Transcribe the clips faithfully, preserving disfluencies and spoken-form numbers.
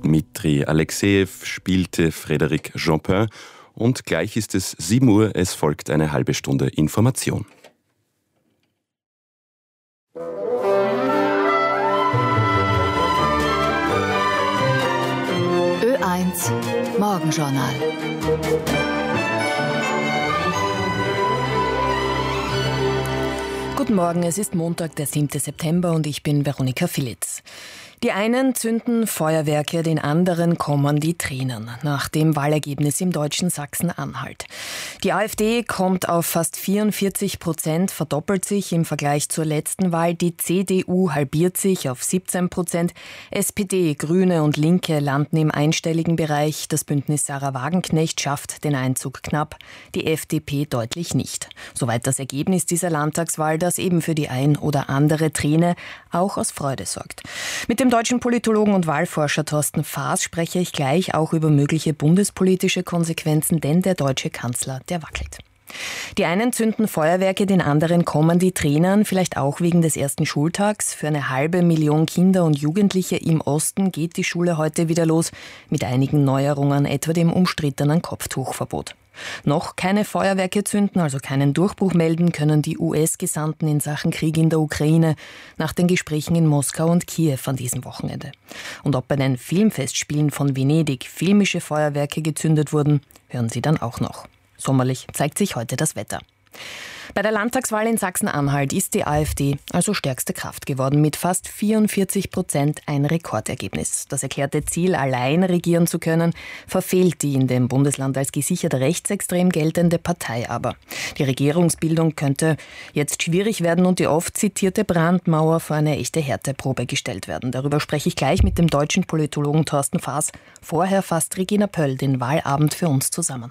Dmitri Alexejew spielte Frédéric Chopin. Und gleich ist es sieben Uhr, es folgt eine halbe Stunde Information. Ö eins Morgenjournal. Guten Morgen, es ist Montag, der siebte September und ich bin Veronika Filitz. Die einen zünden Feuerwerke, den anderen kommen die Tränen nach dem Wahlergebnis im deutschen Sachsen-Anhalt. Die AfD kommt auf fast vierundvierzig Prozent, verdoppelt sich im Vergleich zur letzten Wahl. Die C D U halbiert sich auf siebzehn Prozent. S P D, Grüne und Linke landen im einstelligen Bereich. Das Bündnis Sarah Wagenknecht schafft den Einzug knapp, die F D P deutlich nicht. Soweit das Ergebnis dieser Landtagswahl, das eben für die ein oder andere Träne auch aus Freude sorgt. Mit dem deutschen Politologen und Wahlforscher Thorsten Faas spreche ich gleich auch über mögliche bundespolitische Konsequenzen, denn der deutsche Kanzler, der wackelt. Die einen zünden Feuerwerke, den anderen kommen die Tränen, vielleicht auch wegen des ersten Schultags. Für eine halbe Million Kinder und Jugendliche im Osten geht die Schule heute wieder los, mit einigen Neuerungen, etwa dem umstrittenen Kopftuchverbot. Noch keine Feuerwerke zünden, also keinen Durchbruch melden können die U S-Gesandten in Sachen Krieg in der Ukraine nach den Gesprächen in Moskau und Kiew an diesem Wochenende. Und ob bei den Filmfestspielen von Venedig filmische Feuerwerke gezündet wurden, hören Sie dann auch noch. Sommerlich zeigt sich heute das Wetter. Bei der Landtagswahl in Sachsen-Anhalt ist die AfD also stärkste Kraft geworden, mit fast vierundvierzig Prozent ein Rekordergebnis. Das erklärte Ziel, allein regieren zu können, verfehlt die in dem Bundesland als gesichert rechtsextrem geltende Partei aber. Die Regierungsbildung könnte jetzt schwierig werden und die oft zitierte Brandmauer vor eine echte Härteprobe gestellt werden. Darüber spreche ich gleich mit dem deutschen Politologen Thorsten Faas. Vorher fasst Regina Pöll den Wahlabend für uns zusammen.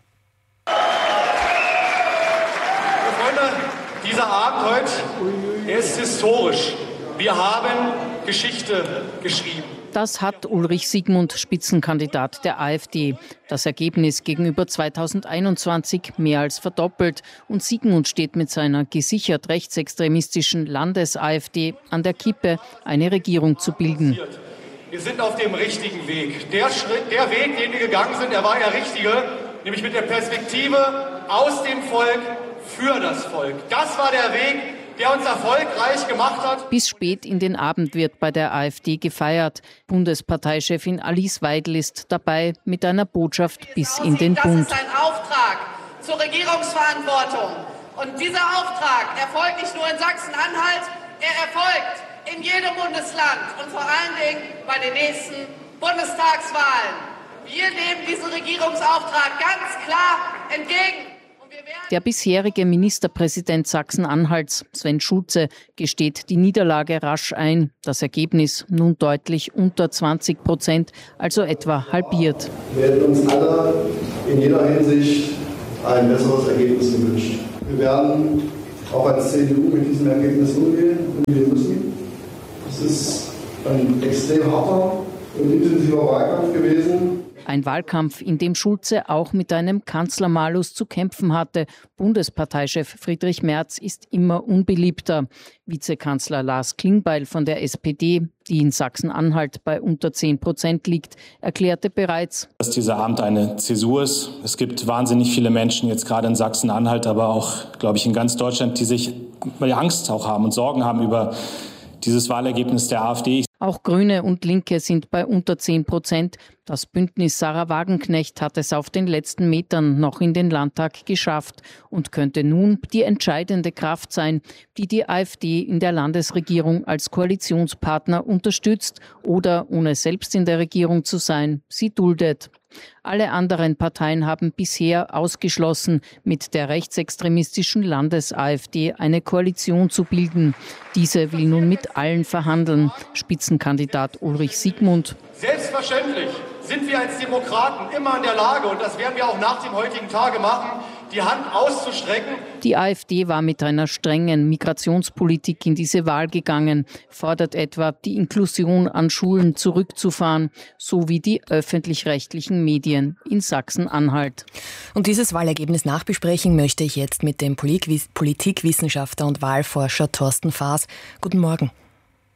Dieser Abend heute ist historisch. Wir haben Geschichte geschrieben. Das hat Ulrich Siegmund, Spitzenkandidat der AfD. Das Ergebnis gegenüber zweitausendeinundzwanzig mehr als verdoppelt. Und Siegmund steht mit seiner gesichert rechtsextremistischen Landes-AfD an der Kippe, eine Regierung zu bilden. Wir sind auf dem richtigen Weg. Der Schritt, der Weg, den wir gegangen sind, der war der richtige, nämlich mit der Perspektive aus dem Volk für das Volk. Das war der Weg, der uns erfolgreich gemacht hat. Bis spät in den Abend wird bei der AfD gefeiert. Bundesparteichefin Alice Weidel ist dabei mit einer Botschaft bis in den Bund. Das ist ein Auftrag zur Regierungsverantwortung. Und dieser Auftrag erfolgt nicht nur in Sachsen-Anhalt, er erfolgt in jedem Bundesland und vor allen Dingen bei den nächsten Bundestagswahlen. Wir nehmen diesen Regierungsauftrag ganz klar entgegen. Der bisherige Ministerpräsident Sachsen-Anhalts, Sven Schulze, gesteht die Niederlage rasch ein. Das Ergebnis nun deutlich unter zwanzig Prozent, also etwa halbiert. Wir hätten uns alle in jeder Hinsicht ein besseres Ergebnis gewünscht. Wir werden auch als C D U mit diesem Ergebnis umgehen, umgehen müssen. Es ist ein extrem harter und intensiver Wahlkampf gewesen. Ein Wahlkampf, in dem Schulze auch mit einem Kanzlermalus zu kämpfen hatte. Bundesparteichef Friedrich Merz ist immer unbeliebter. Vizekanzler Lars Klingbeil von der S P D, die in Sachsen-Anhalt bei unter zehn Prozent liegt, erklärte bereits, dass dieser Abend eine Zäsur ist. Es gibt wahnsinnig viele Menschen, jetzt gerade in Sachsen-Anhalt, aber auch, glaube ich, in ganz Deutschland, die sich die Angst auch haben und Sorgen haben über dieses Wahlergebnis der AfD. Auch Grüne und Linke sind bei unter zehn Prozent. Das Bündnis Sarah Wagenknecht hat es auf den letzten Metern noch in den Landtag geschafft und könnte nun die entscheidende Kraft sein, die die AfD in der Landesregierung als Koalitionspartner unterstützt oder, ohne selbst in der Regierung zu sein, sie duldet. Alle anderen Parteien haben bisher ausgeschlossen, mit der rechtsextremistischen Landes-AfD eine Koalition zu bilden. Diese will nun mit allen verhandeln. Spitzenkandidat Ulrich Siegmund. Selbstverständlich sind wir als Demokraten immer in der Lage, und das werden wir auch nach dem heutigen Tage machen, die Hand auszustrecken. Die AfD war mit einer strengen Migrationspolitik in diese Wahl gegangen, fordert etwa, die Inklusion an Schulen zurückzufahren, sowie die öffentlich-rechtlichen Medien in Sachsen-Anhalt. Und dieses Wahlergebnis nachbesprechen möchte ich jetzt mit dem Politikwissenschaftler und Wahlforscher Thorsten Faas. Guten Morgen.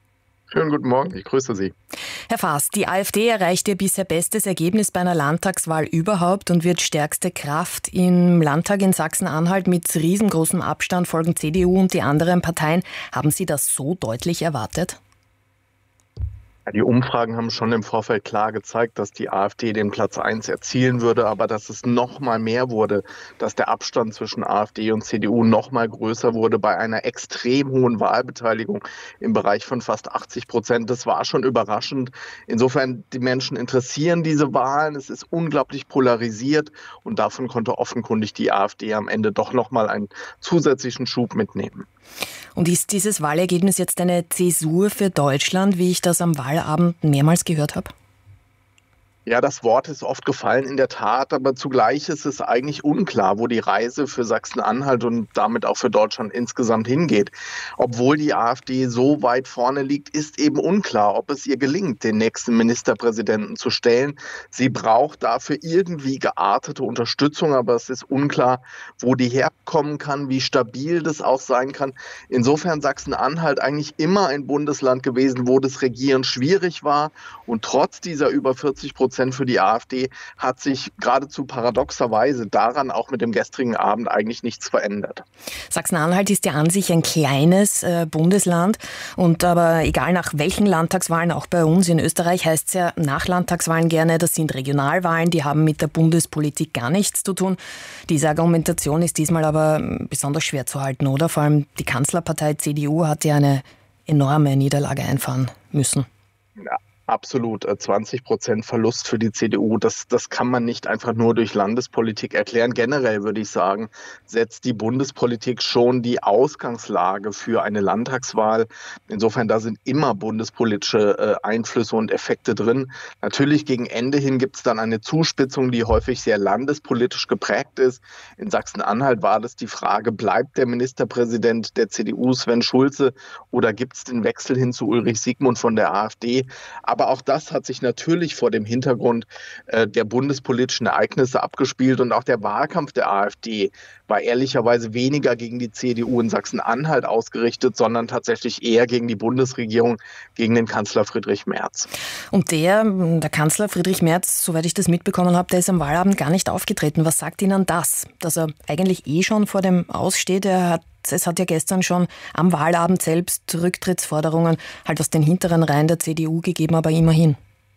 Schönen guten Morgen, ich grüße Sie. Herr Faas, die AfD erreicht ihr bisher bestes Ergebnis bei einer Landtagswahl überhaupt und wird stärkste Kraft. Im Landtag in Sachsen-Anhalt mit riesengroßem Abstand folgen C D U und die anderen Parteien. Haben Sie das so deutlich erwartet? Die Umfragen haben schon im Vorfeld klar gezeigt, dass die AfD den Platz eins erzielen würde, aber dass es noch mal mehr wurde, dass der Abstand zwischen AfD und C D U noch mal größer wurde bei einer extrem hohen Wahlbeteiligung im Bereich von fast achtzig Prozent. Das war schon überraschend. Insofern, die Menschen interessieren diese Wahlen. Es ist unglaublich polarisiert und davon konnte offenkundig die AfD am Ende doch noch mal einen zusätzlichen Schub mitnehmen. Und ist dieses Wahlergebnis jetzt eine Zäsur für Deutschland, wie ich das am Wahlabend mehrmals gehört habe? Ja, das Wort ist oft gefallen, in der Tat, aber zugleich ist es eigentlich unklar, wo die Reise für Sachsen-Anhalt und damit auch für Deutschland insgesamt hingeht. Obwohl die AfD so weit vorne liegt, ist eben unklar, ob es ihr gelingt, den nächsten Ministerpräsidenten zu stellen. Sie braucht dafür irgendwie geartete Unterstützung, aber es ist unklar, wo die herkommen kann, wie stabil das auch sein kann. Insofern Sachsen-Anhalt eigentlich immer ein Bundesland gewesen, wo das Regieren schwierig war und trotz dieser über vierzig Prozent für die AfD hat sich geradezu paradoxerweise daran auch mit dem gestrigen Abend eigentlich nichts verändert. Sachsen-Anhalt ist ja an sich ein kleines äh, Bundesland und aber egal nach welchen Landtagswahlen, auch bei uns in Österreich heißt es ja nach Landtagswahlen gerne, das sind Regionalwahlen, die haben mit der Bundespolitik gar nichts zu tun. Diese Argumentation ist diesmal aber besonders schwer zu halten, oder? Vor allem die Kanzlerpartei C D U hat ja eine enorme Niederlage einfahren müssen. Ja. Absolut, zwanzig Prozent Verlust für die C D U, das, das kann man nicht einfach nur durch Landespolitik erklären. Generell würde ich sagen, setzt die Bundespolitik schon die Ausgangslage für eine Landtagswahl. Insofern, da sind immer bundespolitische Einflüsse und Effekte drin. Natürlich gegen Ende hin gibt es dann eine Zuspitzung, die häufig sehr landespolitisch geprägt ist. In Sachsen-Anhalt war das die Frage, bleibt der Ministerpräsident der C D U Sven Schulze oder gibt es den Wechsel hin zu Ulrich Siegmund von der AfD? Aber auch das hat sich natürlich vor dem Hintergrund äh, der bundespolitischen Ereignisse abgespielt und auch der Wahlkampf der AfD war ehrlicherweise weniger gegen die C D U in Sachsen-Anhalt ausgerichtet, sondern tatsächlich eher gegen die Bundesregierung, gegen den Kanzler Friedrich Merz. Und der, der Kanzler Friedrich Merz, soweit ich das mitbekommen habe, der ist am Wahlabend gar nicht aufgetreten. Was sagt Ihnen das? Dass er eigentlich eh schon vor dem Aussteht, er hat Es hat ja gestern schon am Wahlabend selbst Rücktrittsforderungen halt aus den hinteren Reihen der C D U gegeben, aber immerhin.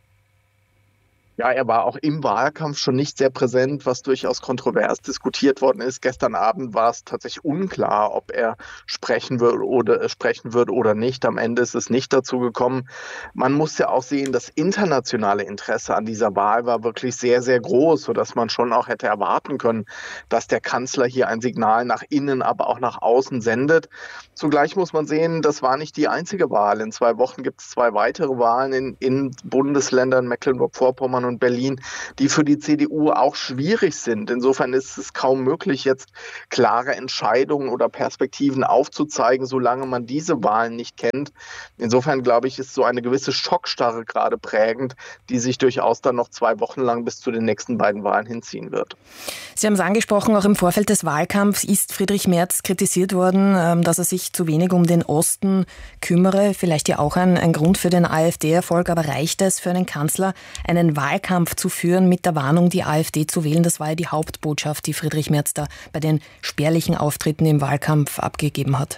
Ja, er war auch im Wahlkampf schon nicht sehr präsent, was durchaus kontrovers diskutiert worden ist. Gestern Abend war es tatsächlich unklar, ob er sprechen würde oder, sprechen würde oder nicht. Am Ende ist es nicht dazu gekommen. Man muss ja auch sehen, das internationale Interesse an dieser Wahl war wirklich sehr, sehr groß, sodass man schon auch hätte erwarten können, dass der Kanzler hier ein Signal nach innen, aber auch nach außen sendet. Zugleich muss man sehen, das war nicht die einzige Wahl. In zwei Wochen gibt es zwei weitere Wahlen in, in Bundesländern Mecklenburg-Vorpommern und Berlin, die für die C D U auch schwierig sind. Insofern ist es kaum möglich, jetzt klare Entscheidungen oder Perspektiven aufzuzeigen, solange man diese Wahlen nicht kennt. Insofern, glaube ich, ist so eine gewisse Schockstarre gerade prägend, die sich durchaus dann noch zwei Wochen lang bis zu den nächsten beiden Wahlen hinziehen wird. Sie haben es angesprochen, auch im Vorfeld des Wahlkampfs ist Friedrich Merz kritisiert worden, dass er sich zu wenig um den Osten kümmere. Vielleicht ja auch ein, ein Grund für den AfD-Erfolg, aber reicht es für einen Kanzler, einen Wahlkampf zu führen mit der Warnung, die AfD zu wählen? Das war ja die Hauptbotschaft, die Friedrich Merz da bei den spärlichen Auftritten im Wahlkampf abgegeben hat.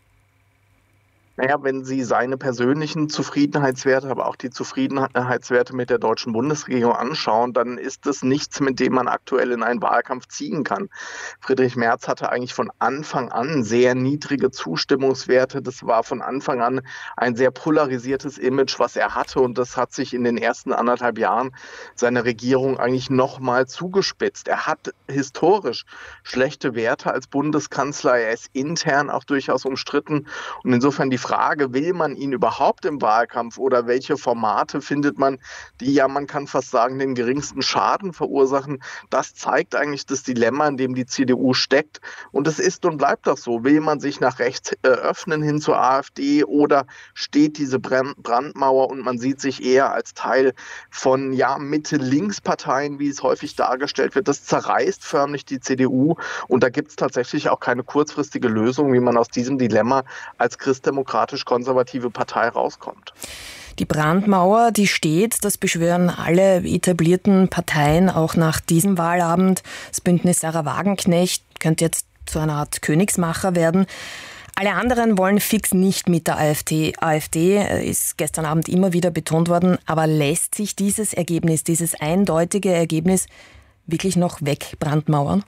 Naja, wenn Sie seine persönlichen Zufriedenheitswerte, aber auch die Zufriedenheitswerte mit der deutschen Bundesregierung anschauen, dann ist es nichts, mit dem man aktuell in einen Wahlkampf ziehen kann. Friedrich Merz hatte eigentlich von Anfang an sehr niedrige Zustimmungswerte. Das war von Anfang an ein sehr polarisiertes Image, was er hatte. Und das hat sich in den ersten anderthalb Jahren seiner Regierung eigentlich noch mal zugespitzt. Er hat historisch schlechte Werte als Bundeskanzler. Er ist intern auch durchaus umstritten. Und insofern die Frage, will man ihn überhaupt im Wahlkampf oder welche Formate findet man, die ja, man kann fast sagen, den geringsten Schaden verursachen, das zeigt eigentlich das Dilemma, in dem die C D U steckt. Und es ist und bleibt doch so. Will man sich nach rechts äh, öffnen hin zur AfD oder steht diese Brandmauer und man sieht sich eher als Teil von ja, Mitte-Links-Parteien, wie es häufig dargestellt wird. Das zerreißt förmlich die C D U und da gibt es tatsächlich auch keine kurzfristige Lösung, wie man aus diesem Dilemma als Christdemokrat demokratisch-konservative Partei rauskommt. Die Brandmauer, die steht, das beschwören alle etablierten Parteien auch nach diesem Wahlabend. Das Bündnis Sarah Wagenknecht könnte jetzt zu einer Art Königsmacher werden. Alle anderen wollen fix nicht mit der AfD. AfD ist gestern Abend immer wieder betont worden, aber lässt sich dieses Ergebnis, dieses eindeutige Ergebnis wirklich noch wegbrandmauern?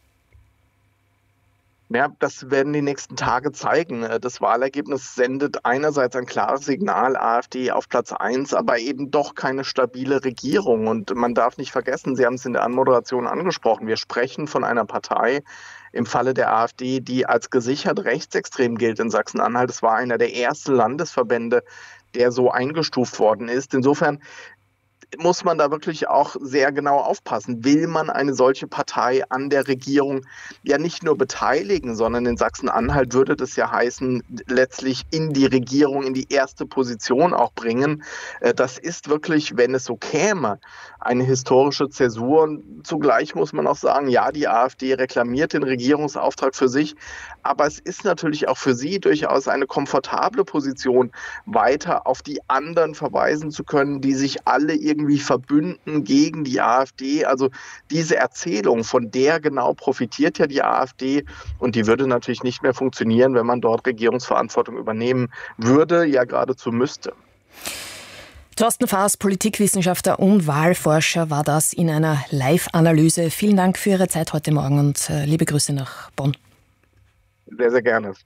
Ja, das werden die nächsten Tage zeigen. Das Wahlergebnis sendet einerseits ein klares Signal, AfD auf Platz eins, aber eben doch keine stabile Regierung. Und man darf nicht vergessen, Sie haben es in der Anmoderation angesprochen, wir sprechen von einer Partei, im Falle der AfD, die als gesichert rechtsextrem gilt in Sachsen-Anhalt. Es war einer der ersten Landesverbände, der so eingestuft worden ist. Insofern muss man da wirklich auch sehr genau aufpassen. Will man eine solche Partei an der Regierung ja nicht nur beteiligen, sondern in Sachsen-Anhalt würde das ja heißen, letztlich in die Regierung, in die erste Position auch bringen. Das ist wirklich, wenn es so käme, eine historische Zäsur. Und zugleich muss man auch sagen, ja, die AfD reklamiert den Regierungsauftrag für sich, aber es ist natürlich auch für sie durchaus eine komfortable Position, weiter auf die anderen verweisen zu können, die sich alle irgendwie irgendwie verbünden gegen die AfD. Also diese Erzählung, von der genau profitiert ja die AfD und die würde natürlich nicht mehr funktionieren, wenn man dort Regierungsverantwortung übernehmen würde, ja geradezu müsste. Thorsten Faas, Politikwissenschaftler und Wahlforscher, war das in einer Live-Analyse. Vielen Dank für Ihre Zeit heute Morgen und liebe Grüße nach Bonn. Sehr, sehr gerne.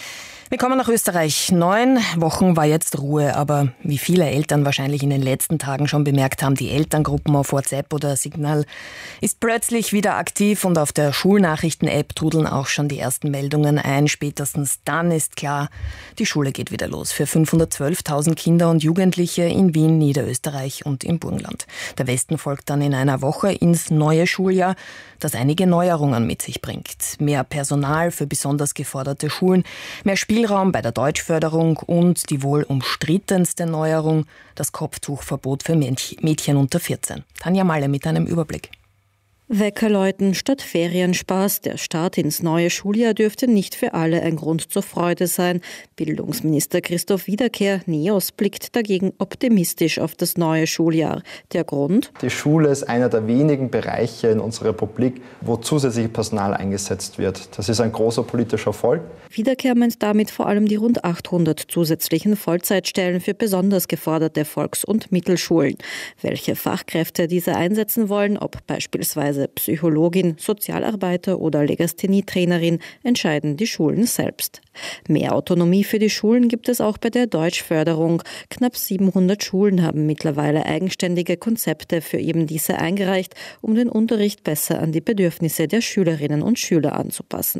Wir kommen nach Österreich. Neun Wochen war jetzt Ruhe, aber wie viele Eltern wahrscheinlich in den letzten Tagen schon bemerkt haben, die Elterngruppen auf WhatsApp oder Signal ist plötzlich wieder aktiv und auf der Schulnachrichten-App trudeln auch schon die ersten Meldungen ein. Spätestens dann ist klar, die Schule geht wieder los für fünfhundertzwölftausend Kinder und Jugendliche in Wien, Niederösterreich und im Burgenland. Der Westen folgt dann in einer Woche ins neue Schuljahr, das einige Neuerungen mit sich bringt. Mehr Personal für besonders geforderte Schulen, mehr Spielraum bei der Deutschförderung und die wohl umstrittenste Neuerung, das Kopftuchverbot für Mädchen unter vierzehn. Tanja Malle mit einem Überblick. Weckerläuten statt Ferienspaß. Der Start ins neue Schuljahr dürfte nicht für alle ein Grund zur Freude sein. Bildungsminister Christoph Wiederkehr, NEOS, blickt dagegen optimistisch auf das neue Schuljahr. Der Grund? Die Schule ist einer der wenigen Bereiche in unserer Republik, wo zusätzliches Personal eingesetzt wird. Das ist ein großer politischer Erfolg. Wiederkehr meint damit vor allem die rund achthundert zusätzlichen Vollzeitstellen für besonders geforderte Volks- und Mittelschulen. Welche Fachkräfte diese einsetzen wollen, ob beispielsweise Psychologin, Sozialarbeiter oder Legasthenie-Trainerin, entscheiden die Schulen selbst. Mehr Autonomie für die Schulen gibt es auch bei der Deutschförderung. Knapp siebenhundert Schulen haben mittlerweile eigenständige Konzepte für eben diese eingereicht, um den Unterricht besser an die Bedürfnisse der Schülerinnen und Schüler anzupassen.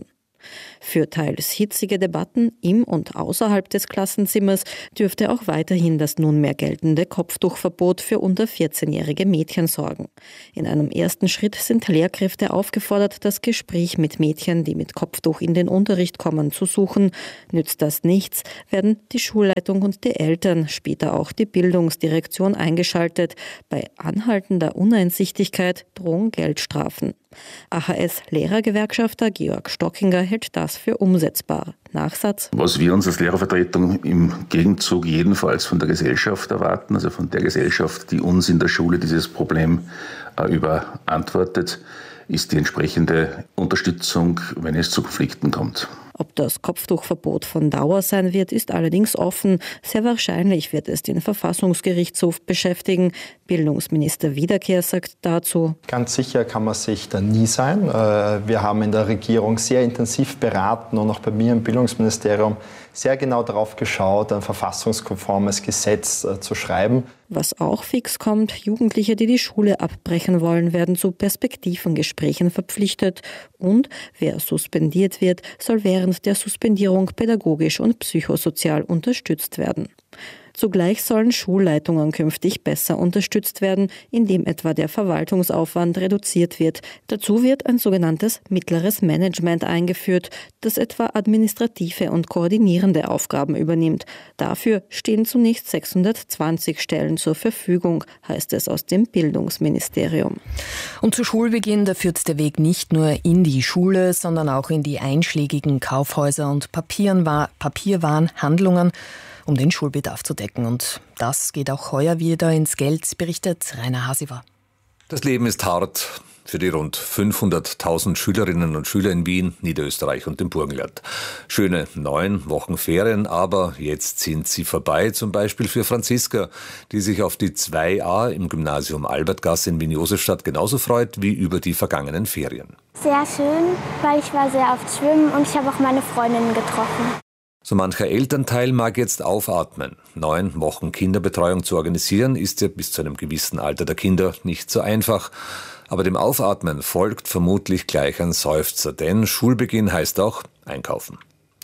Für teils hitzige Debatten im und außerhalb des Klassenzimmers dürfte auch weiterhin das nunmehr geltende Kopftuchverbot für unter vierzehnjährige Mädchen sorgen. In einem ersten Schritt sind Lehrkräfte aufgefordert, das Gespräch mit Mädchen, die mit Kopftuch in den Unterricht kommen, zu suchen. Nützt das nichts, werden die Schulleitung und die Eltern, später auch die Bildungsdirektion eingeschaltet. Bei anhaltender Uneinsichtigkeit drohen Geldstrafen. A H S-Lehrergewerkschafter Georg Stockinger hält das für umsetzbar. Nachsatz: Was wir uns als Lehrervertretung im Gegenzug jedenfalls von der Gesellschaft erwarten, also von der Gesellschaft, die uns in der Schule dieses Problem äh, überantwortet, ist die entsprechende Unterstützung, wenn es zu Konflikten kommt. Ob das Kopftuchverbot von Dauer sein wird, ist allerdings offen. Sehr wahrscheinlich wird es den Verfassungsgerichtshof beschäftigen. Bildungsminister Wiederkehr sagt dazu: Ganz sicher kann man sich da nie sein. Wir haben in der Regierung sehr intensiv beraten und auch bei mir im Bildungsministerium sehr genau darauf geschaut, ein verfassungskonformes Gesetz zu schreiben. Was auch fix kommt: Jugendliche, die die Schule abbrechen wollen, werden zu Perspektivengesprächen verpflichtet. Und wer suspendiert wird, soll während der Suspendierung pädagogisch und psychosozial unterstützt werden. Zugleich sollen Schulleitungen künftig besser unterstützt werden, indem etwa der Verwaltungsaufwand reduziert wird. Dazu wird ein sogenanntes mittleres Management eingeführt, das etwa administrative und koordinierende Aufgaben übernimmt. Dafür stehen zunächst sechshundertzwanzig Stellen zur Verfügung, heißt es aus dem Bildungsministerium. Und zu Schulbeginn, da führt der Weg nicht nur in die Schule, sondern auch in die einschlägigen Kaufhäuser und Papierwarenhandlungen, um den Schulbedarf zu decken. Und das geht auch heuer wieder ins Geld, berichtet Rainer Hasiver. Das Leben ist hart für die rund fünfhunderttausend Schülerinnen und Schüler in Wien, Niederösterreich und dem Burgenland. Schöne neun Wochen Ferien, aber jetzt sind sie vorbei. Zum Beispiel für Franziska, die sich auf die zwei a im Gymnasium Albertgasse in Wien-Josefstadt genauso freut wie über die vergangenen Ferien. Sehr schön, weil ich war sehr oft schwimmen und ich habe auch meine Freundinnen getroffen. So mancher Elternteil mag jetzt aufatmen. Neun Wochen Kinderbetreuung zu organisieren, ist ja bis zu einem gewissen Alter der Kinder nicht so einfach. Aber dem Aufatmen folgt vermutlich gleich ein Seufzer, denn Schulbeginn heißt auch einkaufen.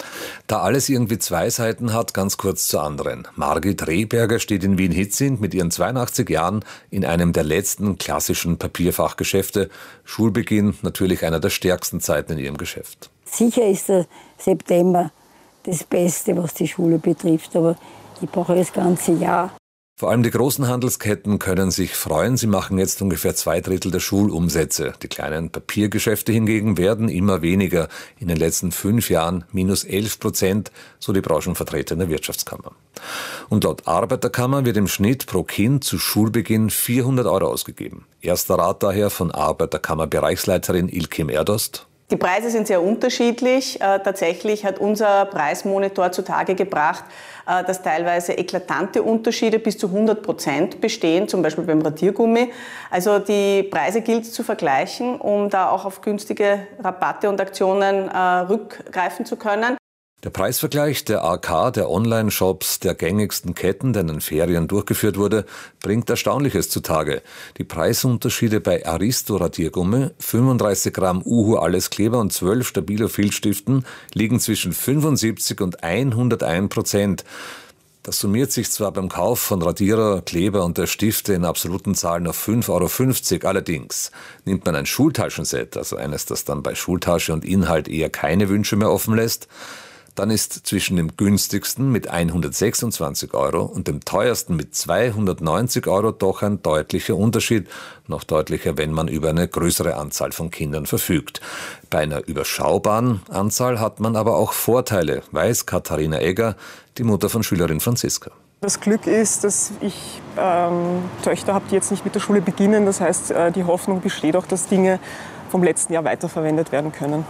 Da alles irgendwie zwei Seiten hat, ganz kurz zur anderen. Margit Rehberger steht in Wien-Hietzing mit ihren zweiundachtzig Jahren in einem der letzten klassischen Papierfachgeschäfte. Schulbeginn natürlich einer der stärksten Zeiten in ihrem Geschäft. Sicher ist der September das Beste, was die Schule betrifft, aber ich brauche das ganze Jahr. Vor allem die großen Handelsketten können sich freuen. Sie machen jetzt ungefähr zwei Drittel der Schulumsätze. Die kleinen Papiergeschäfte hingegen werden immer weniger. In den letzten fünf Jahren minus elf Prozent, so die Branchenvertreter in der Wirtschaftskammer. Und laut Arbeiterkammer wird im Schnitt pro Kind zu Schulbeginn vierhundert Euro ausgegeben. Erster Rat daher von Arbeiterkammer-Bereichsleiterin Ilkim Erdost. Die Preise sind sehr unterschiedlich. Äh, tatsächlich hat unser Preismonitor zutage gebracht, äh, dass teilweise eklatante Unterschiede bis zu hundert Prozent bestehen, zum Beispiel beim Radiergummi. Also die Preise gilt es zu vergleichen, um da auch auf günstige Rabatte und Aktionen äh, rückgreifen zu können. Der Preisvergleich der A K, der Online-Shops der gängigsten Ketten, der in den Ferien durchgeführt wurde, bringt Erstaunliches zutage. Die Preisunterschiede bei Aristo Radiergummi, fünfunddreißig Gramm Uhu Alleskleber und zwölf Stabilo Filzstiften liegen zwischen fünfundsiebzig und hunderteins Prozent. Das summiert sich zwar beim Kauf von Radierer, Kleber und der Stifte in absoluten Zahlen auf fünf Euro fünfzig. Allerdings nimmt man ein Schultaschenset, also eines, das dann bei Schultasche und Inhalt eher keine Wünsche mehr offen lässt, dann ist zwischen dem günstigsten mit hundertsechsundzwanzig Euro und dem teuersten mit zweihundertneunzig Euro doch ein deutlicher Unterschied. Noch deutlicher, wenn man über eine größere Anzahl von Kindern verfügt. Bei einer überschaubaren Anzahl hat man aber auch Vorteile, weiß Katharina Egger, die Mutter von Schülerin Franziska. Das Glück ist, dass ich ähm, Töchter habe, die jetzt nicht mit der Schule beginnen. Das heißt, äh, die Hoffnung besteht auch, dass Dinge vom letzten Jahr weiterverwendet werden können.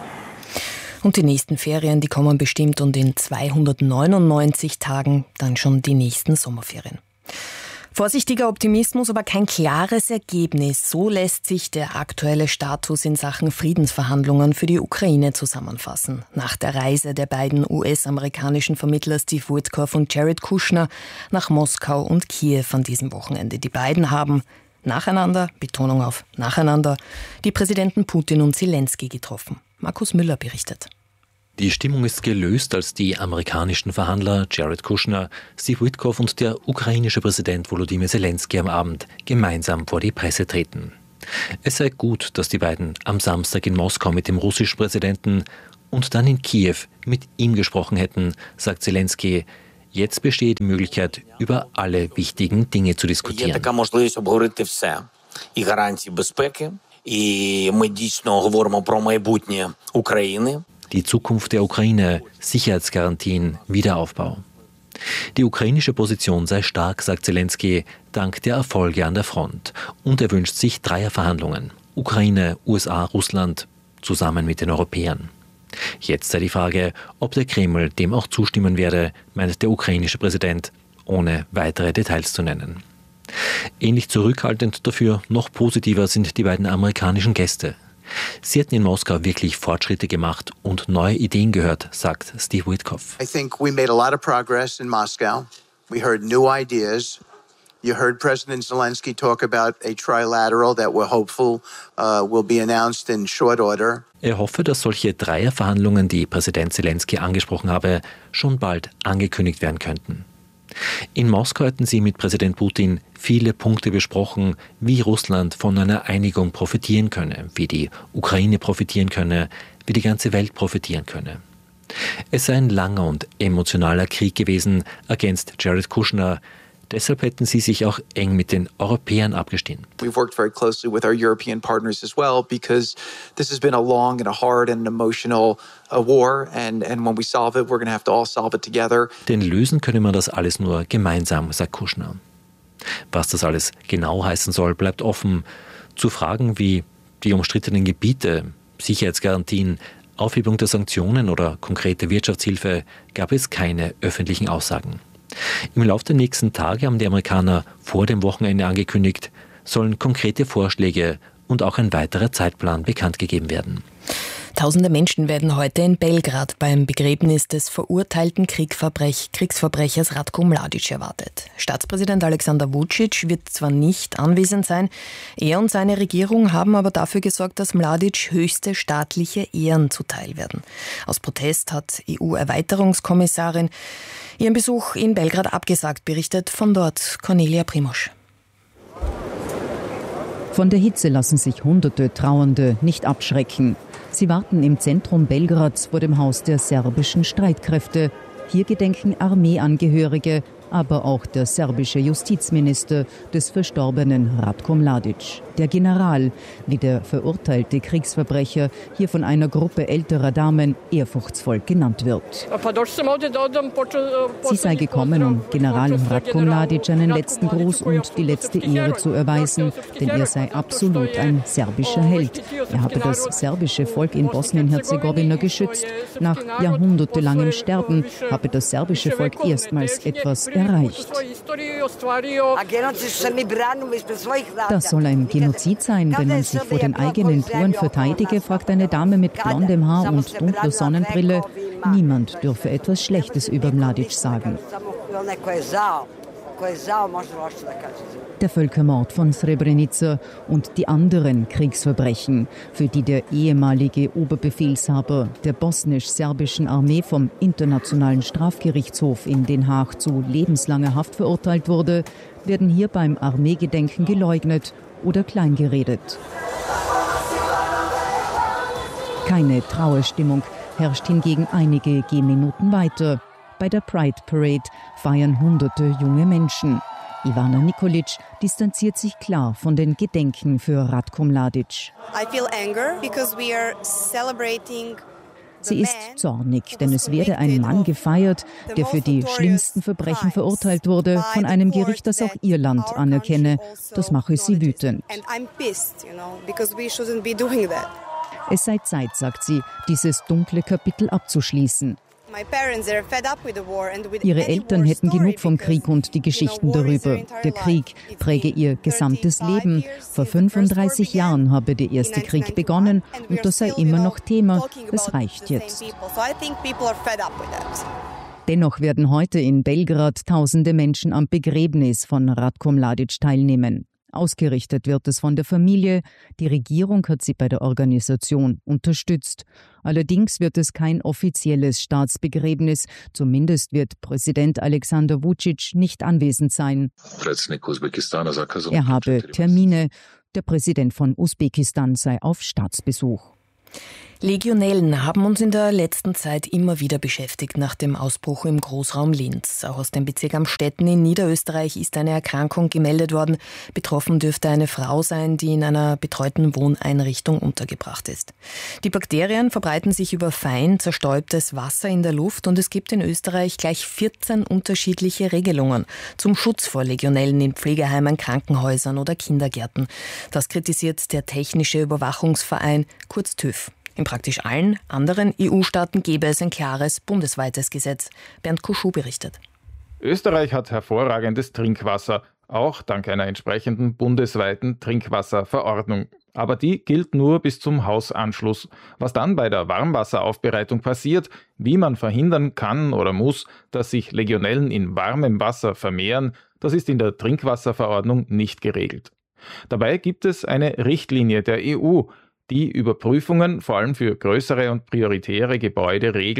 Und die nächsten Ferien, die kommen bestimmt und in zweihundertneunundneunzig Tagen dann schon die nächsten Sommerferien. Vorsichtiger Optimismus, aber kein klares Ergebnis. So lässt sich der aktuelle Status in Sachen Friedensverhandlungen für die Ukraine zusammenfassen. Nach der Reise der beiden U S-amerikanischen Vermittler Steve Witkoff und Jared Kushner nach Moskau und Kiew an diesem Wochenende. Die beiden haben nacheinander, Betonung auf nacheinander, die Präsidenten Putin und Zelensky getroffen. Markus Müller berichtet. Die Stimmung ist gelöst, als die amerikanischen Verhandler Jared Kushner, Steve Witkoff und der ukrainische Präsident Volodymyr Zelensky am Abend gemeinsam vor die Presse treten. Es sei gut, dass die beiden am Samstag in Moskau mit dem russischen Präsidenten und dann in Kiew mit ihm gesprochen hätten, sagt Zelensky. Jetzt besteht die Möglichkeit, über alle wichtigen Dinge zu diskutieren. Die Zukunft der Ukraine, Sicherheitsgarantien, Wiederaufbau. Die ukrainische Position sei stark, sagt Zelensky, dank der Erfolge an der Front. Und er wünscht sich Dreierverhandlungen. Ukraine, U S A, Russland, zusammen mit den Europäern. Jetzt sei die Frage, ob der Kreml dem auch zustimmen werde, meint der ukrainische Präsident, ohne weitere Details zu nennen. Ähnlich zurückhaltend dafür, noch positiver sind die beiden amerikanischen Gäste. Sie hätten in Moskau wirklich Fortschritte gemacht und neue Ideen gehört, sagt Steve Witkoff. I think we made a lot of progress in Moscow. We heard new ideas. You heard President Zelensky talk about a trilateral that we're hopeful uh, will be announced in short order. Er hoffe, dass solche Dreierverhandlungen, die Präsident Zelensky angesprochen habe, schon bald angekündigt werden könnten. In Moskau hatten sie mit Präsident Putin viele Punkte besprochen, wie Russland von einer Einigung profitieren könne, wie die Ukraine profitieren könne, wie die ganze Welt profitieren könne. Es sei ein langer und emotionaler Krieg gewesen, ergänzt Jared Kushner. Deshalb hätten sie sich auch eng mit den Europäern abgestimmt. We've worked very closely with our European partners as well, because this has been a long and a hard and an emotional uh, war, and and when we solve it, we're going to have to all solve it together. Denn lösen könne man das alles nur gemeinsam, sagt Kushner. Was das alles genau heißen soll, bleibt offen. Zu Fragen wie die umstrittenen Gebiete, Sicherheitsgarantien, Aufhebung der Sanktionen oder konkrete Wirtschaftshilfe gab es keine öffentlichen Aussagen. Im Laufe der nächsten Tage haben die Amerikaner vor dem Wochenende angekündigt, sollen konkrete Vorschläge und auch ein weiterer Zeitplan bekannt gegeben werden. Tausende Menschen werden heute in Belgrad beim Begräbnis des verurteilten Kriegsverbrech- Kriegsverbrechers Ratko Mladic erwartet. Staatspräsident Alexander Vučić wird zwar nicht anwesend sein, er und seine Regierung haben aber dafür gesorgt, dass Mladic höchste staatliche Ehren zuteil werden. Aus Protest hat E U-Erweiterungskommissarin ihren Besuch in Belgrad abgesagt, berichtet von dort Cornelia Primosch. Von der Hitze lassen sich hunderte Trauernde nicht abschrecken. Sie warten im Zentrum Belgrads vor dem Haus der serbischen Streitkräfte. Hier gedenken Armeeangehörige, aber auch der serbische Justizminister des verstorbenen Ratko Mladic. Der General, wie der verurteilte Kriegsverbrecher hier von einer Gruppe älterer Damen ehrfurchtsvoll genannt wird. Sie sei gekommen, um General Ratko Mladic einen letzten Gruß und die letzte Ehre zu erweisen, denn er sei absolut ein serbischer Held. Er habe das serbische Volk in Bosnien-Herzegowina geschützt. Nach jahrhundertelangem Sterben habe das serbische Volk erstmals etwas erreicht. Das soll ein Genozid sein, wenn man sich vor den eigenen Toren verteidige, fragt eine Dame mit blondem Haar und dunkler Sonnenbrille. Niemand dürfe etwas Schlechtes über Mladic sagen. Der Völkermord von Srebrenica und die anderen Kriegsverbrechen, für die der ehemalige Oberbefehlshaber der bosnisch-serbischen Armee vom Internationalen Strafgerichtshof in Den Haag zu lebenslanger Haft verurteilt wurde, werden hier beim Armeegedenken geleugnet oder kleingeredet. Keine Trauerstimmung herrscht hingegen einige Gehminuten weiter. Bei der Pride Parade feiern hunderte junge Menschen. Ivana Nikolic distanziert sich klar von den Gedenken für Ratko Mladic. Sie ist zornig, denn es werde ein Mann gefeiert, der für die schlimmsten Verbrechen verurteilt wurde, von einem Gericht, das auch ihr Land anerkenne. Das mache sie wütend. Es sei Zeit, sagt sie, dieses dunkle Kapitel abzuschließen. Ihre Eltern hätten genug vom Krieg und die Geschichten darüber. Der Krieg präge ihr gesamtes Leben. Vor fünfunddreißig Jahren habe der erste Krieg begonnen und das sei immer noch Thema. Es reicht jetzt. Dennoch werden heute in Belgrad tausende Menschen am Begräbnis von Ratko Mladic teilnehmen. Ausgerichtet wird es von der Familie. Die Regierung hat sie bei der Organisation unterstützt. Allerdings wird es kein offizielles Staatsbegräbnis. Zumindest wird Präsident Alexander Vučić nicht anwesend sein. Er habe Termine. Der Präsident von Usbekistan sei auf Staatsbesuch. Legionellen haben uns in der letzten Zeit immer wieder beschäftigt nach dem Ausbruch im Großraum Linz. Auch aus dem Bezirk Amstetten in Niederösterreich ist eine Erkrankung gemeldet worden. Betroffen dürfte eine Frau sein, die in einer betreuten Wohneinrichtung untergebracht ist. Die Bakterien verbreiten sich über fein zerstäubtes Wasser in der Luft und es gibt in Österreich gleich vierzehn unterschiedliche Regelungen zum Schutz vor Legionellen in Pflegeheimen, Krankenhäusern oder Kindergärten. Das kritisiert der Technische Überwachungsverein, kurz TÜV. In praktisch allen anderen E U-Staaten gäbe es ein klares bundesweites Gesetz. Bernd Kuschu berichtet. Österreich hat hervorragendes Trinkwasser, auch dank einer entsprechenden bundesweiten Trinkwasserverordnung. Aber die gilt nur bis zum Hausanschluss. Was dann bei der Warmwasseraufbereitung passiert, wie man verhindern kann oder muss, dass sich Legionellen in warmem Wasser vermehren, das ist in der Trinkwasserverordnung nicht geregelt. Dabei gibt es eine Richtlinie der E U, die Überprüfungen vor allem für größere und prioritäre Gebäude regelt,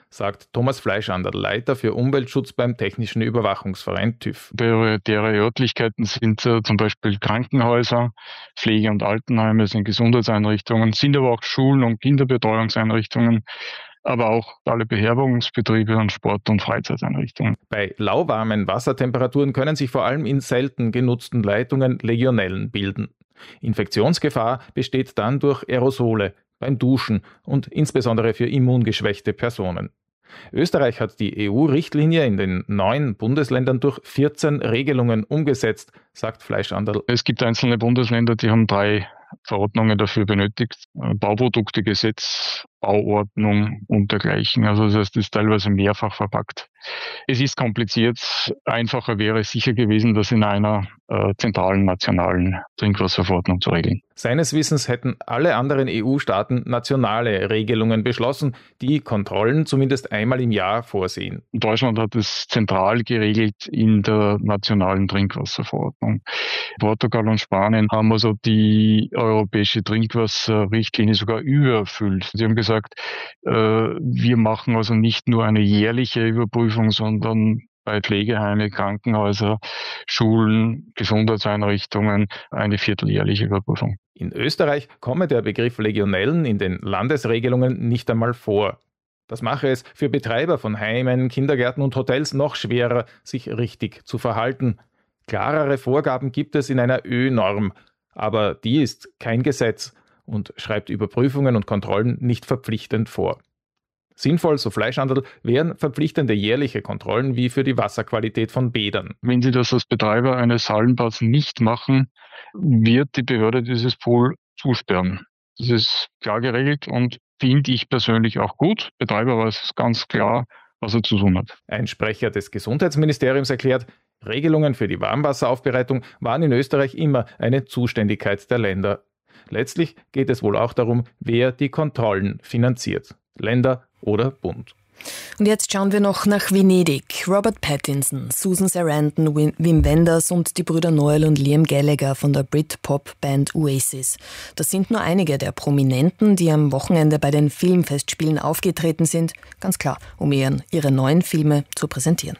sagt Thomas Fleischanderl, Leiter für Umweltschutz beim Technischen Überwachungsverein TÜV. Prioritäre Örtlichkeiten sind äh, zum Beispiel Krankenhäuser, Pflege- und Altenheime, sind Gesundheitseinrichtungen, sind aber auch Schulen und Kinderbetreuungseinrichtungen, aber auch alle Beherbergungsbetriebe und Sport- und Freizeiteinrichtungen. Bei lauwarmen Wassertemperaturen können sich vor allem in selten genutzten Leitungen Legionellen bilden. Infektionsgefahr besteht dann durch Aerosole beim Duschen und insbesondere für immungeschwächte Personen. Österreich hat die E U-Richtlinie in den neun Bundesländern durch vierzehn Regelungen umgesetzt, sagt Fleischanderl. Es gibt einzelne Bundesländer, die haben drei Verordnungen dafür benötigt. Bauproduktegesetz, Bauordnung und dergleichen. Also das heißt, es ist teilweise mehrfach verpackt. Es ist kompliziert. Einfacher wäre es sicher gewesen, das in einer äh, zentralen nationalen Trinkwasserverordnung zu regeln. Seines Wissens hätten alle anderen E U-Staaten nationale Regelungen beschlossen, die Kontrollen zumindest einmal im Jahr vorsehen. Deutschland hat es zentral geregelt in der nationalen Trinkwasserverordnung. Portugal und Spanien haben also die europäische Trinkwasserrichtlinie sogar übererfüllt. Sie haben gesagt, äh, wir machen also nicht nur eine jährliche Überprüfung, sondern bei Pflegeheime, Krankenhäuser, Schulen, Gesundheitseinrichtungen eine vierteljährliche Überprüfung. In Österreich komme der Begriff Legionellen in den Landesregelungen nicht einmal vor. Das mache es für Betreiber von Heimen, Kindergärten und Hotels noch schwerer, sich richtig zu verhalten. Klarere Vorgaben gibt es in einer Ö-Norm, aber die ist kein Gesetz und schreibt Überprüfungen und Kontrollen nicht verpflichtend vor. Sinnvoll, so Fleischanderl, wären verpflichtende jährliche Kontrollen wie für die Wasserqualität von Bädern. Wenn Sie das als Betreiber eines Hallenbads nicht machen, wird die Behörde dieses Pool zusperren. Das ist klar geregelt und finde ich persönlich auch gut. Betreiber weiß ganz klar, was er zu tun hat. Ein Sprecher des Gesundheitsministeriums erklärt, Regelungen für die Warmwasseraufbereitung waren in Österreich immer eine Zuständigkeit der Länder. Letztlich geht es wohl auch darum, wer die Kontrollen finanziert. Länder oder Bund. Und jetzt schauen wir noch nach Venedig. Robert Pattinson, Susan Sarandon, Wim Wenders und die Brüder Noel und Liam Gallagher von der Brit-Pop-Band Oasis. Das sind nur einige der Prominenten, die am Wochenende bei den Filmfestspielen aufgetreten sind. Ganz klar, um ihren, ihre neuen Filme zu präsentieren.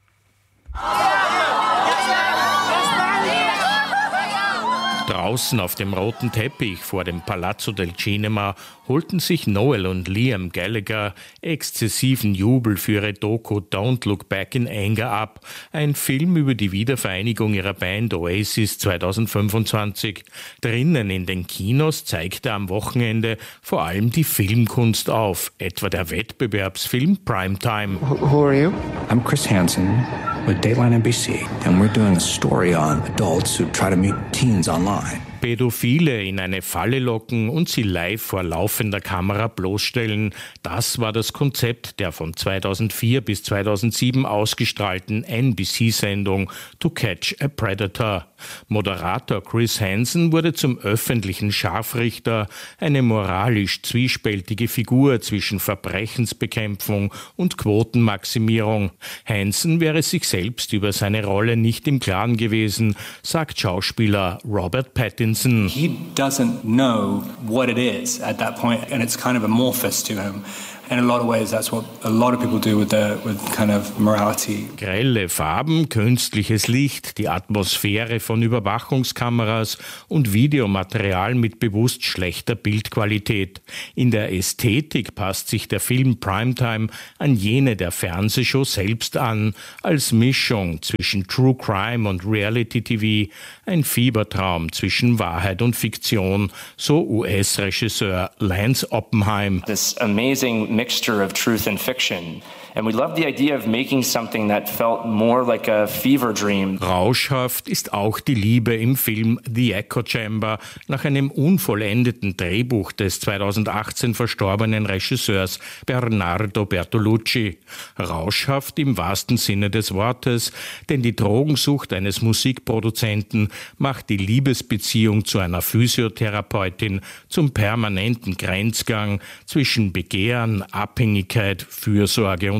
Draußen auf dem roten Teppich vor dem Palazzo del Cinema holten sich Noel und Liam Gallagher exzessiven Jubel für ihre Doku Don't Look Back in Anger ab, ein Film über die Wiedervereinigung ihrer Band Oasis zwanzig fünfundzwanzig. Drinnen in den Kinos zeigte am Wochenende vor allem die Filmkunst auf, etwa der Wettbewerbsfilm Primetime. Who are you? I'm Chris Hansen with Dateline N B C, and we're doing a story on adults who try to meet teens online. Pädophile in eine Falle locken und sie live vor laufender Kamera bloßstellen. Das war das Konzept der von zweitausendvier bis zweitausendsieben ausgestrahlten N B C-Sendung To Catch a Predator. Moderator Chris Hansen wurde zum öffentlichen Scharfrichter, eine moralisch zwiespältige Figur zwischen Verbrechensbekämpfung und Quotenmaximierung. Hansen wäre sich selbst über seine Rolle nicht im Klaren gewesen, sagt Schauspieler Robert Pattinson. He doesn't know what it is at that point, and it's kind of amorphous to him. In a lot of ways, that's what a lot of people do with their with kind of morality. Grelle Farben, künstliches Licht, die Atmosphäre von Überwachungskameras und Videomaterial mit bewusst schlechter Bildqualität. In der Ästhetik passt sich der Film Primetime an jene der Fernsehshow selbst an, als Mischung zwischen True Crime und Reality-T V, ein Fiebertraum zwischen Wahrheit und Fiktion, so U S-Regisseur Lance Oppenheim. This amazing mixture of truth and fiction. And we loved the idea of making something that felt more like a fever dream. Rauschhaft ist auch die Liebe im Film The Echo Chamber nach einem unvollendeten Drehbuch des zweitausendachtzehn verstorbenen Regisseurs Bernardo Bertolucci. Rauschhaft im wahrsten Sinne des Wortes, denn die Drogensucht eines Musikproduzenten macht die Liebesbeziehung zu einer Physiotherapeutin zum permanenten Grenzgang zwischen Begehren, Abhängigkeit, Fürsorge und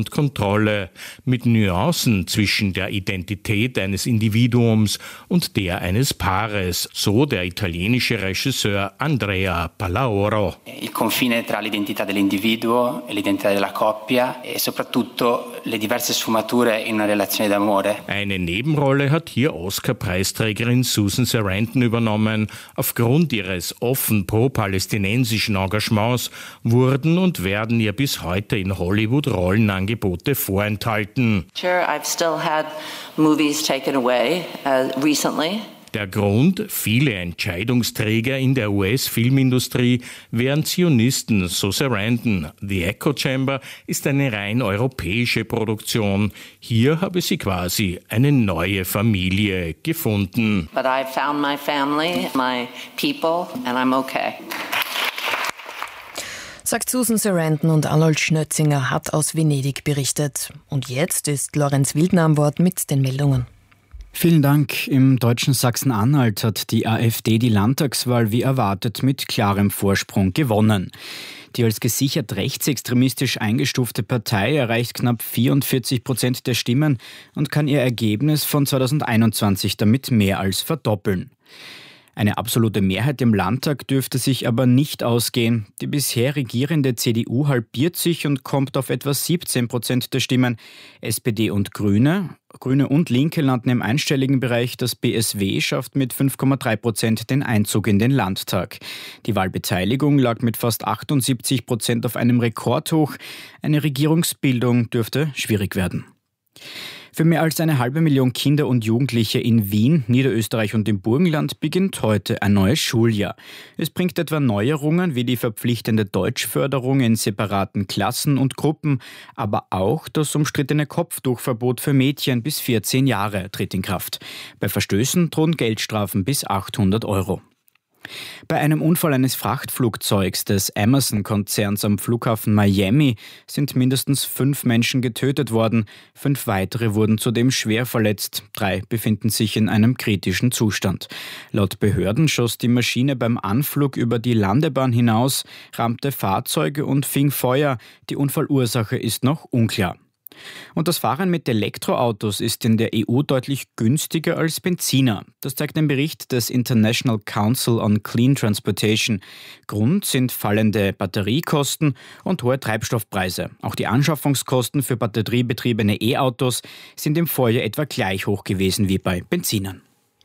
und Kontrolle, mit Nuancen zwischen der Identität eines Individuums und der eines Paares, so der italienische Regisseur Andrea Palaoro. Il confine tra l'identità dell'individuo e l'identità della coppia e soprattutto le diverse sfumature in una relazione d'amore. Eine Nebenrolle hat hier Oscar-Preisträgerin Susan Sarandon übernommen. Aufgrund ihres offen pro-palästinensischen Engagements wurden und werden ihr bis heute in Hollywood Rollenangebote vorenthalten. Sure, I've still had movies taken away uh, recently. Der Grund, viele Entscheidungsträger in der U S-Filmindustrie wären Zionisten, so Sarandon. The Echo Chamber ist eine rein europäische Produktion. Hier habe sie quasi eine neue Familie gefunden. But I found my family, my people, and I'm okay. Sagt Susan Sarandon, und Arnold Schnötzinger hat aus Venedig berichtet. Und jetzt ist Lorenz Wildner am Wort mit den Meldungen. Vielen Dank. Im deutschen Sachsen-Anhalt hat die AfD die Landtagswahl wie erwartet mit klarem Vorsprung gewonnen. Die als gesichert rechtsextremistisch eingestufte Partei erreicht knapp vierundvierzig Prozent der Stimmen und kann ihr Ergebnis von zweitausendeinundzwanzig damit mehr als verdoppeln. Eine absolute Mehrheit im Landtag dürfte sich aber nicht ausgehen. Die bisher regierende C D U halbiert sich und kommt auf etwa siebzehn Prozent der Stimmen. S P D und Grüne, Grüne und Linke landen im einstelligen Bereich. Das B S W schafft mit fünf Komma drei Prozent den Einzug in den Landtag. Die Wahlbeteiligung lag mit fast achtundsiebzig Prozent auf einem Rekordhoch. Eine Regierungsbildung dürfte schwierig werden. Für mehr als eine halbe Million Kinder und Jugendliche in Wien, Niederösterreich und im Burgenland beginnt heute ein neues Schuljahr. Es bringt etwa Neuerungen wie die verpflichtende Deutschförderung in separaten Klassen und Gruppen, aber auch das umstrittene Kopftuchverbot für Mädchen bis vierzehn Jahre tritt in Kraft. Bei Verstößen drohen Geldstrafen bis achthundert Euro. Bei einem Unfall eines Frachtflugzeugs des Amazon-Konzerns am Flughafen Miami sind mindestens fünf Menschen getötet worden. Fünf weitere wurden zudem schwer verletzt. Drei befinden sich in einem kritischen Zustand. Laut Behörden schoss die Maschine beim Anflug über die Landebahn hinaus, rammte Fahrzeuge und fing Feuer. Die Unfallursache ist noch unklar. Und das Fahren mit Elektroautos ist in der E U deutlich günstiger als Benziner. Das zeigt ein Bericht des International Council on Clean Transportation. Grund sind fallende Batteriekosten und hohe Treibstoffpreise. Auch die Anschaffungskosten für batteriebetriebene E-Autos sind im Vorjahr etwa gleich hoch gewesen wie bei Benzinern.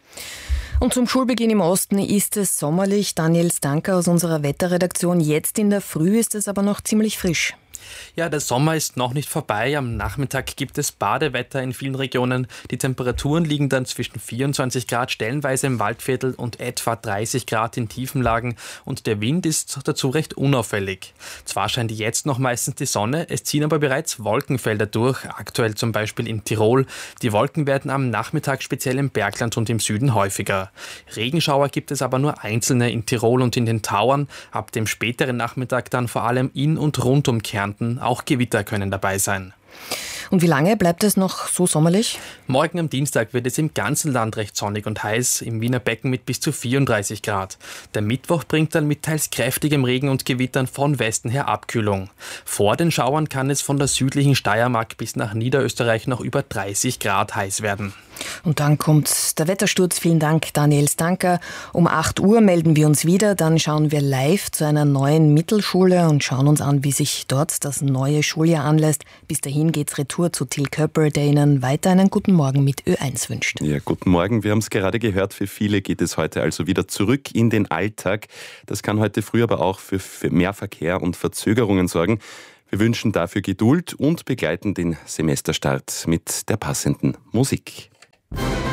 Und zum Schulbeginn im Osten ist es sommerlich. Daniel Stanker aus unserer Wetterredaktion. Jetzt in der Früh ist es aber noch ziemlich frisch. Ja, der Sommer ist noch nicht vorbei. Am Nachmittag gibt es Badewetter in vielen Regionen. Die Temperaturen liegen dann zwischen vierundzwanzig Grad stellenweise im Waldviertel und etwa dreißig Grad in Tiefenlagen. Und der Wind ist dazu recht unauffällig. Zwar scheint jetzt noch meistens die Sonne, es ziehen aber bereits Wolkenfelder durch, aktuell zum Beispiel in Tirol. Die Wolken werden am Nachmittag speziell im Bergland und im Süden häufiger. Regenschauer gibt es aber nur einzelne in Tirol und in den Tauern. Ab dem späteren Nachmittag dann vor allem in und rund um Kärnten. Auch Gewitter können dabei sein. Und wie lange bleibt es noch so sommerlich? Morgen am Dienstag wird es im ganzen Land recht sonnig und heiß, im Wiener Becken mit bis zu vierunddreißig Grad. Der Mittwoch bringt dann mit teils kräftigem Regen und Gewittern von Westen her Abkühlung. Vor den Schauern kann es von der südlichen Steiermark bis nach Niederösterreich noch über dreißig Grad heiß werden. Und dann kommt der Wettersturz. Vielen Dank, Daniel Stanker. Um acht Uhr melden wir uns wieder. Dann schauen wir live zu einer neuen Mittelschule und schauen uns an, wie sich dort das neue Schuljahr anlässt. Bis dahin geht's retour zu Till Köpper, der Ihnen weiter einen guten Morgen mit Ö eins wünscht. Ja, guten Morgen. Wir haben es gerade gehört. Für viele geht es heute also wieder zurück in den Alltag. Das kann heute früh aber auch für, für mehr Verkehr und Verzögerungen sorgen. Wir wünschen dafür Geduld und begleiten den Semesterstart mit der passenden Musik.